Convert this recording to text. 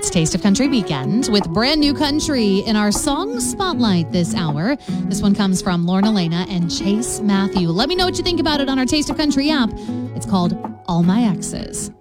It's Taste of Country Weekend with brand new country in our song spotlight this hour. This one comes from Lorna Lena and Chase Matthew. Let me know what you think about it on our Taste of Country app. It's called All My Exes.